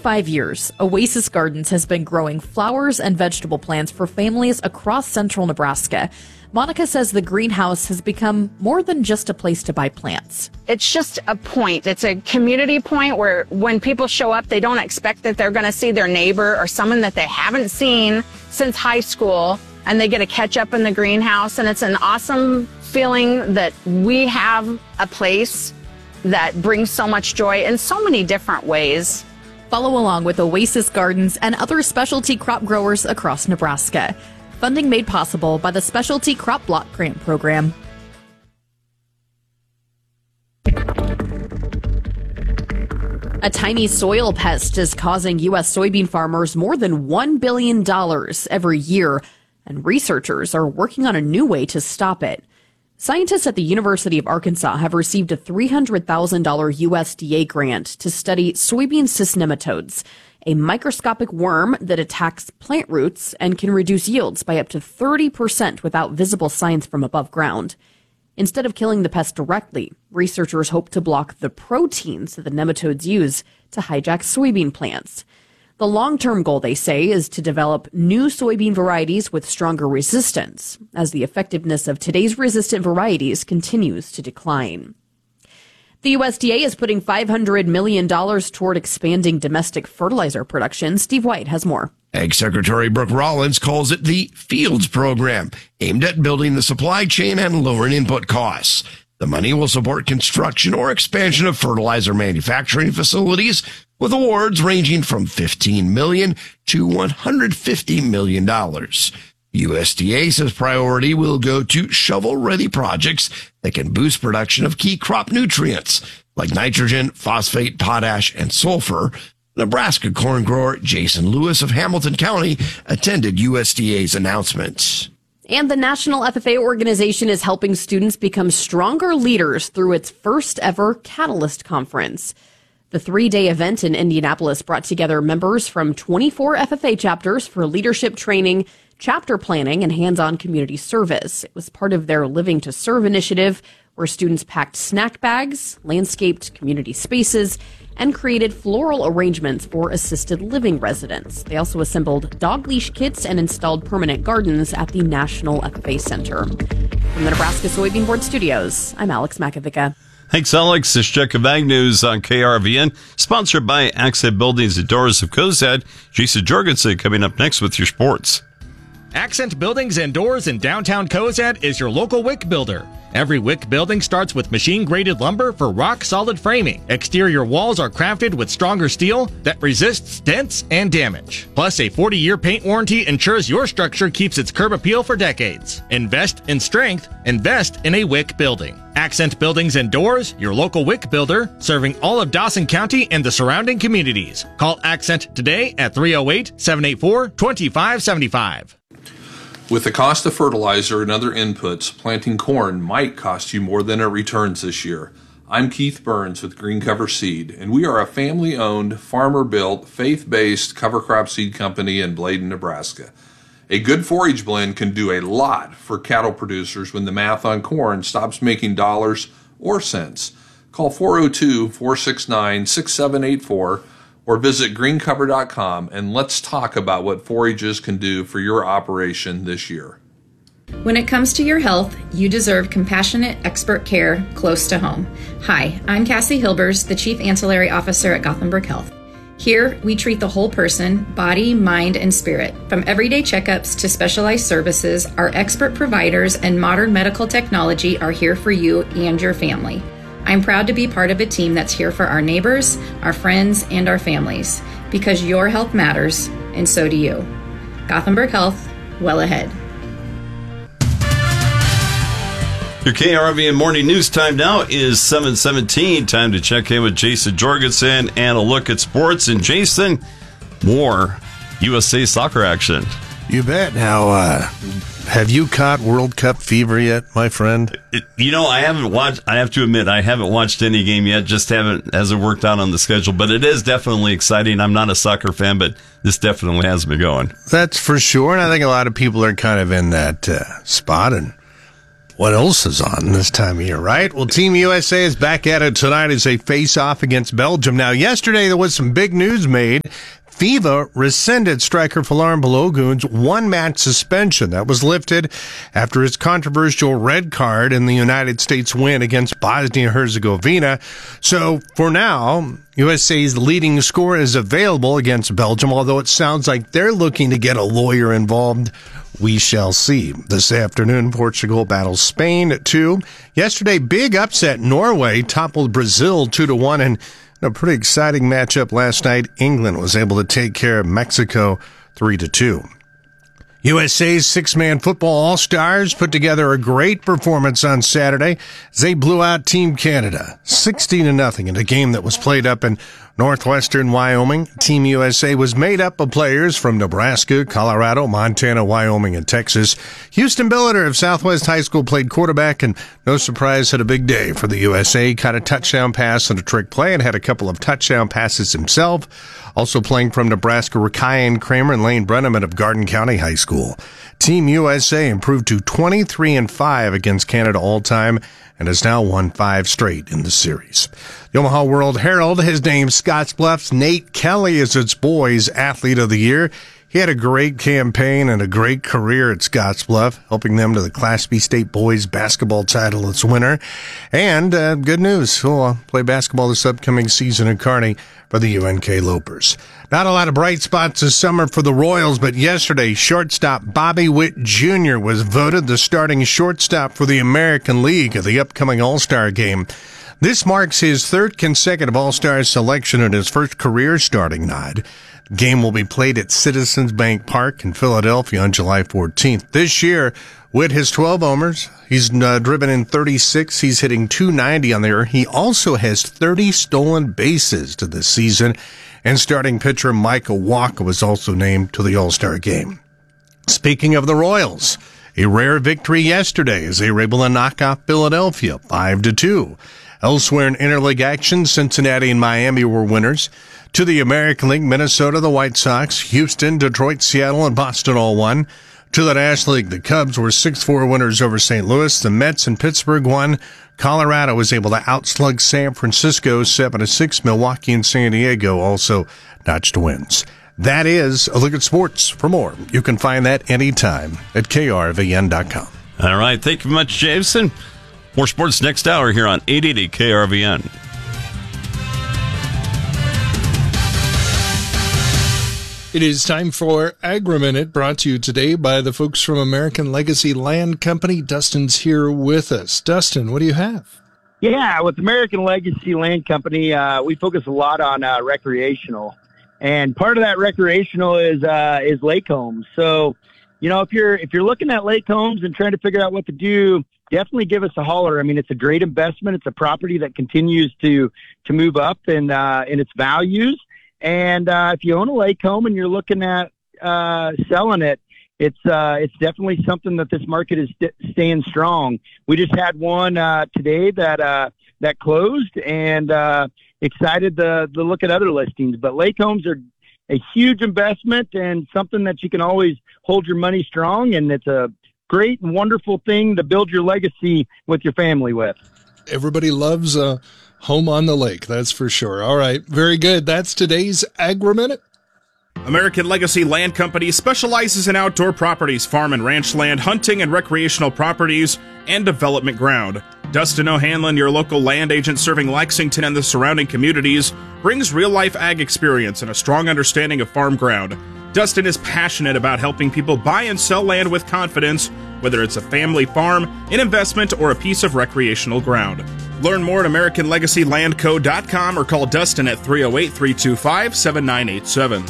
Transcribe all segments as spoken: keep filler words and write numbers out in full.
twenty-five years, Oasis Gardens has been growing flowers and vegetable plants for families across central Nebraska. Monica says the greenhouse has become more than just a place to buy plants. It's just a point. It's a community point where when people show up, they don't expect that they're going to see their neighbor or someone that they haven't seen since high school, and they get to catch up in the greenhouse. And it's an awesome feeling that we have a place that brings so much joy in so many different ways. Follow along with Oasis Gardens and other specialty crop growers across Nebraska. Funding made possible by the Specialty Crop Block Grant Program. A tiny soil pest is causing U S soybean farmers more than one billion dollars every year, and researchers are working on a new way to stop it. Scientists at the University of Arkansas have received a three hundred thousand dollars U S D A grant to study soybean cyst nematodes, a microscopic worm that attacks plant roots and can reduce yields by up to thirty percent without visible signs from above ground. Instead of killing the pest directly, researchers hope to block the proteins that the nematodes use to hijack soybean plants. The long-term goal, they say, is to develop new soybean varieties with stronger resistance, as the effectiveness of today's resistant varieties continues to decline. The U S D A is putting five hundred million dollars toward expanding domestic fertilizer production. Steve White has more. Ag Secretary Brooke Rollins calls it the Fields Program, aimed at building the supply chain and lowering input costs. The money will support construction or expansion of fertilizer manufacturing facilities, with awards ranging from fifteen million dollars to one hundred fifty million dollars. U S D A says priority will go to shovel-ready projects that can boost production of key crop nutrients like nitrogen, phosphate, potash, and sulfur. Nebraska corn grower Jason Lewis of Hamilton County attended U S D A's announcements. And the National F F A organization is helping students become stronger leaders through its first ever Catalyst Conference. The three-day event in Indianapolis brought together members from twenty-four F F A chapters for leadership training, chapter planning, and hands-on community service. It was part of their Living to Serve initiative, where students packed snack bags, landscaped community spaces, and created floral arrangements for assisted living residents. They also assembled dog leash kits and installed permanent gardens at the National F F A Center. From the Nebraska Soybean Board Studios, I'm Alex Makovica. Thanks, Alex. This check of Ag News on K R V N, sponsored by Accent Buildings and Doors of Cozad. Jason Jorgensen coming up next with your sports. Accent Buildings and Doors in downtown Cozad is your local wick builder. Every wick building starts with machine-graded lumber for rock-solid framing. Exterior walls are crafted with stronger steel that resists dents and damage. Plus, a forty-year paint warranty ensures your structure keeps its curb appeal for decades. Invest in strength. Invest in a wick building. Accent Buildings and Doors, your local wick builder, serving all of Dawson County and the surrounding communities. Call Accent today at three oh eight, seven eight four, two five seven five. With the cost of fertilizer and other inputs, planting corn might cost you more than it returns this year. I'm Keith Burns with Green Cover Seed, and we are a family-owned, farmer-built, faith-based cover crop seed company in Bladen, Nebraska. A good forage blend can do a lot for cattle producers when the math on corn stops making dollars or cents. Call four oh two, four six nine, six seven eight four or visit green cover dot com and let's talk about what forages can do for your operation this year. When it comes to your health, you deserve compassionate, expert care close to home. Hi, I'm Cassie Hilbers, the Chief Ancillary Officer at Gothenburg Health. Here, we treat the whole person, body, mind, and spirit. From everyday checkups to specialized services, our expert providers and modern medical technology are here for you and your family. I'm proud to be part of a team that's here for our neighbors, our friends, and our families, because your health matters, and so do you. Gothenburg Health, well ahead. Your K R V N morning news time now is seven seventeen. Time to check in with Jason Jorgensen and a look at sports. And Jason, more U S A soccer action. You bet. Now, uh, have you caught World Cup fever yet, my friend? It, you know, I haven't watched, I have to admit, I haven't watched any game yet, just haven't, hasn't worked out on the schedule, but it is definitely exciting. I'm not a soccer fan, but this definitely has me going. That's for sure, and I think a lot of people are kind of in that uh, spot, and What else is on this time of year, right? Well, Team U S A is back at it tonight as they face off against Belgium. Now, yesterday there was some big news made. FIFA rescinded striker Folarin Balogun's one-match suspension. That was lifted after his controversial red card in the United States win against Bosnia-Herzegovina. So, for now, U S A's leading scorer is available against Belgium, although it sounds like they're looking to get a lawyer involved. We shall see. This afternoon, Portugal battles Spain at two. Yesterday, big upset. Norway toppled Brazil two to one, and a pretty exciting matchup last night. England was able to take care of Mexico three to two. U S A's six-man football all-stars put together a great performance on Saturday as they blew out Team Canada sixteen to nothing in a game that was played up in northwestern Wyoming. Team U S A was made up of players from Nebraska, Colorado, Montana, Wyoming, and Texas. Houston Billiter of Southwest High School played quarterback, and no surprise, had a big day for the U S A. Caught a touchdown pass and a trick play and had a couple of touchdown passes himself. Also playing from Nebraska were Kyan Kramer and Lane Brenneman of Garden County High School. Team U S A improved to twenty-three and five against Canada all-time and has now won five straight in the series. The Omaha World Herald has named Scottsbluff's Nate Kelly as its boys' athlete of the year. He had a great campaign and a great career at Scottsbluff, helping them to the Class B State Boys basketball title its winner. And uh, good news, he'll uh, play basketball this upcoming season in Kearney for the U N K Lopers. Not a lot of bright spots this summer for the Royals, but yesterday, shortstop Bobby Witt Junior was voted the starting shortstop for the American League at the upcoming All-Star Game. This marks his third consecutive All-Star selection and his first career starting nod. The game will be played at Citizens Bank Park in Philadelphia on July fourteenth. This year, Witt has twelve homers. He's uh, driven in thirty-six. He's hitting two ninety on there. He also has thirty stolen bases to this season. And starting pitcher Micah Wacha was also named to the All-Star Game. Speaking of the Royals, a rare victory yesterday as they were able to knock off Philadelphia five to two. Elsewhere in interleague action, Cincinnati and Miami were winners. To the American League, Minnesota, the White Sox, Houston, Detroit, Seattle, and Boston all won. To the National League, the Cubs were six four winners over Saint Louis. The Mets and Pittsburgh won. Colorado was able to outslug San Francisco seven to six. Milwaukee and San Diego also notched wins. That is a look at sports. For more, you can find that anytime at K R V N dot com. All right. Thank you very much, Jason. More sports next hour here on eight eighty K R V N. It is time for Agri-Minute, brought to you today by the folks from American Legacy Land Company. Dustin's here with us. Dustin, what do you have? Yeah, with American Legacy Land Company, uh, we focus a lot on uh, recreational. And part of that recreational is uh, is lake homes. So, you know, if you're if you're looking at lake homes and trying to figure out what to do, definitely give us a holler. I mean, it's a great investment. It's a property that continues to to move up in uh, in its values. And uh, if you own a lake home and you're looking at uh, selling it, it's uh, it's definitely something that this market is st- staying strong. We just had one uh, today that uh, that closed, and uh, excited to, to look at other listings. But lake homes are a huge investment and something that you can always hold your money strong, and it's a great and wonderful thing to build your legacy with your family with. Everybody loves a home on the lake, that's for sure. All right, very good. That's today's Agri-Minute. American Legacy Land Company specializes in outdoor properties, farm and ranch land, hunting and recreational properties, and development ground. Dustin O'Hanlon, your local land agent serving Lexington and the surrounding communities, brings real-life ag experience and a strong understanding of farm ground. Dustin is passionate about helping people buy and sell land with confidence, whether it's a family farm, an investment, or a piece of recreational ground. Learn more at American Legacy Land Co dot com or call Dustin at three oh eight, three two five, seven nine eight seven.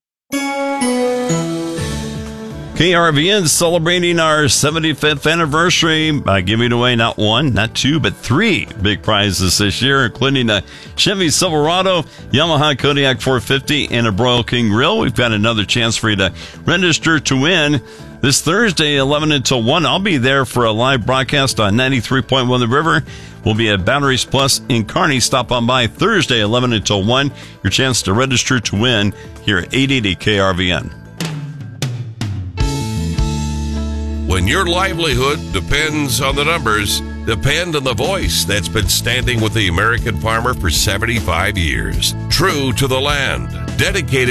K R V N celebrating our seventy-fifth anniversary by giving away not one, not two, but three big prizes this year, including a Chevy Silverado, Yamaha Kodiak four fifty, and a Broil King Grill. We've got another chance for you to register to win this Thursday, eleven until one. I'll be there for a live broadcast on ninety-three point one The River. We'll be at Batteries Plus in Kearney. Stop on by Thursday, eleven until one. Your chance to register to win here at eight eighty K R V N. When your livelihood depends on the numbers, depend on the voice that's been standing with the American farmer for seventy-five years. True to the land, dedicated